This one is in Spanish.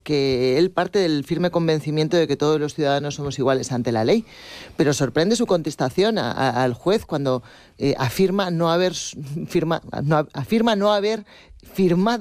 que él parte del firme convencimiento de que todos los ciudadanos somos iguales ante la ley, pero sorprende su contestación al juez cuando afirma no haber firmado